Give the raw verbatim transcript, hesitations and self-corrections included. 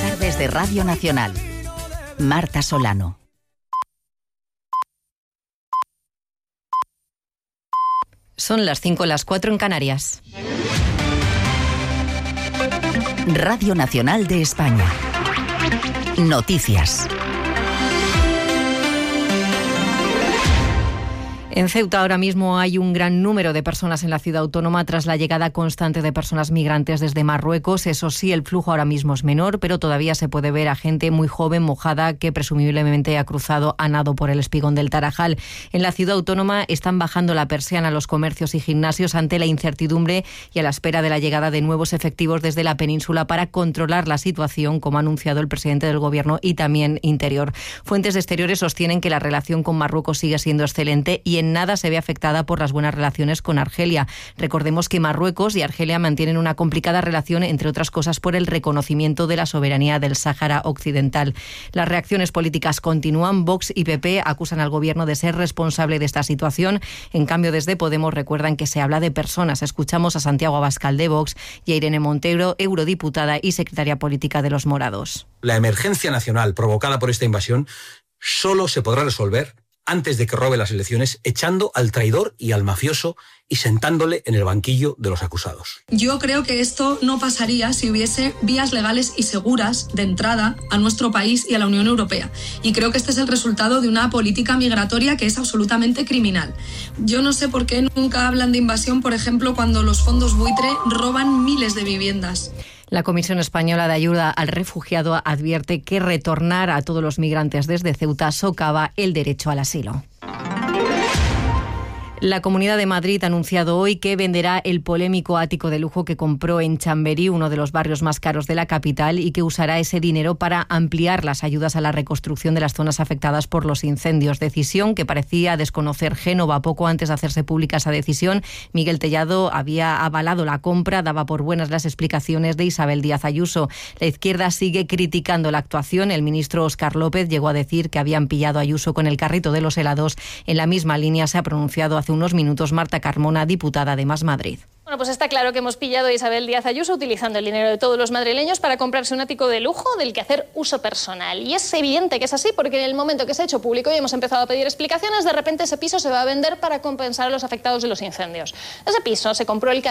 Desde Radio Nacional, Marta Solano. Son las cinco, las cuatro en Canarias. Radio Nacional de España. Noticias. En Ceuta ahora mismo hay un gran número de personas en la ciudad autónoma tras la llegada constante de personas migrantes desde Marruecos. Eso sí, el flujo ahora mismo es menor, pero todavía se puede ver a gente muy joven, mojada, que presumiblemente ha cruzado a nado por el espigón del Tarajal. En la ciudad autónoma están bajando la persiana a los comercios y gimnasios ante la incertidumbre y a la espera de la llegada de nuevos efectivos desde la península para controlar la situación, como ha anunciado el presidente del Gobierno y también Interior. Fuentes exteriores sostienen que la relación con Marruecos sigue siendo excelente y en nada se ve afectada por las buenas relaciones con Argelia. Recordemos que Marruecos y Argelia mantienen una complicada relación, entre otras cosas, por el reconocimiento de la soberanía del Sáhara Occidental. Las reacciones políticas continúan. Vox y P P acusan al Gobierno de ser responsable de esta situación. En cambio, desde Podemos recuerdan que se habla de personas. Escuchamos a Santiago Abascal de Vox y a Irene Montero, eurodiputada y secretaria política de Los Morados. La emergencia nacional provocada por esta invasión solo se podrá resolver antes de que robe las elecciones, echando al traidor y al mafioso y sentándole en el banquillo de los acusados. Yo creo que esto no pasaría si hubiese vías legales y seguras de entrada a nuestro país y a la Unión Europea. Y creo que este es el resultado de una política migratoria que es absolutamente criminal. Yo no sé por qué nunca hablan de invasión, por ejemplo, cuando los fondos buitre roban miles de viviendas. La Comisión Española de Ayuda al Refugiado advierte que retornar a todos los migrantes desde Ceuta socava el derecho al asilo. La Comunidad de Madrid ha anunciado hoy que venderá el polémico ático de lujo que compró en Chamberí, uno de los barrios más caros de la capital, y que usará ese dinero para ampliar las ayudas a la reconstrucción de las zonas afectadas por los incendios. Decisión que parecía desconocer Génova. Poco antes de hacerse pública esa decisión, Miguel Tellado había avalado la compra, daba por buenas las explicaciones de Isabel Díaz Ayuso. La izquierda sigue criticando la actuación. El ministro Óscar López llegó a decir que habían pillado a Ayuso con el carrito de los helados. En la misma línea se ha pronunciado hace unos minutos Marta Carmona, diputada de Más Madrid. Bueno, pues está claro que hemos pillado a Isabel Díaz Ayuso utilizando el dinero de todos los madrileños para comprarse un ático de lujo del que hacer uso personal. Y es evidente que es así porque en el momento que se ha hecho público y hemos empezado a pedir explicaciones, de repente ese piso se va a vender para compensar a los afectados de los incendios. Ese piso se compró el